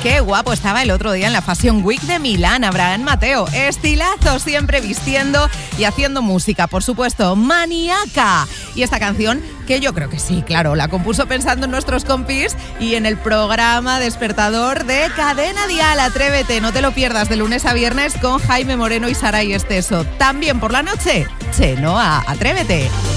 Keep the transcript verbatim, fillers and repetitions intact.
Qué guapo estaba el otro día en la Fashion Week de Milán, Abraham Mateo. Estilazo, siempre vistiendo y haciendo música, por supuesto, maníaca. Y esta canción, que yo creo que sí, claro, la compuso pensando en nuestros compis y en el programa despertador de Cadena Dial. Atrévete, no te lo pierdas, de lunes a viernes con Jaime Moreno y Saray Esteso. También por la noche, Chenoa, Atrévete.